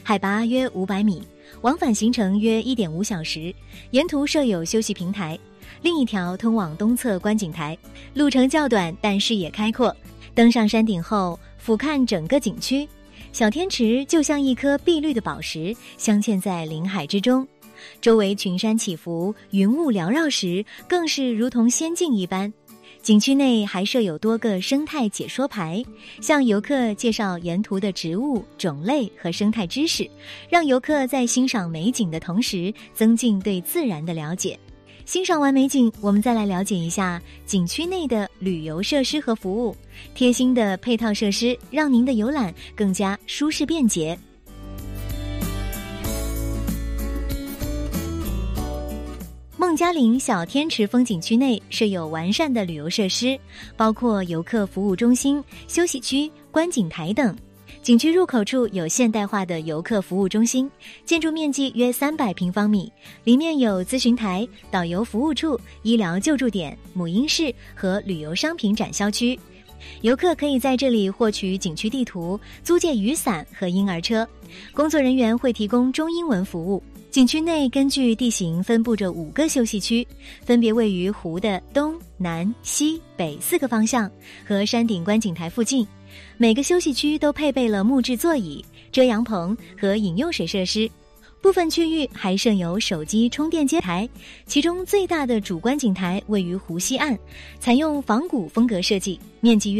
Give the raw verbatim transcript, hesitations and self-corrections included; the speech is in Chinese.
海拔约五百米，往返行程约 一点五小时，沿途设有休息平台。另一条通往东侧观景台，路程较短，但视野开阔。登上山顶后，俯瞰整个景区，小天池就像一颗碧绿的宝石，镶嵌在林海之中。周围群山起伏，云雾缭绕时，更是如同仙境一般。景区内还设有多个生态解说牌，向游客介绍沿途的植物、种类和生态知识，让游客在欣赏美景的同时，增进对自然的了解。欣赏完美景，我们再来了解一下景区内的旅游设施和服务。贴心的配套设施，让您的游览更加舒适便捷。孟加陵小天池风景区内设有完善的旅游设施，包括游客服务中心、休息区、观景台等。景区入口处有现代化的游客服务中心，建筑面积约三百平方米，里面有咨询台、导游服务处、医疗救助点、母婴室和旅游商品展销区。游客可以在这里获取景区地图、租借雨伞和婴儿车，工作人员会提供中英文服务。景区内根据地形分布着五个休息区，分别位于湖的东南西北四个方向和山顶观景台附近。每个休息区都配备了木质座椅、遮阳棚和饮用水设施，部分区域还设有手机充电接台。其中最大的主观景台位于湖西岸，采用仿古风格设计，面积约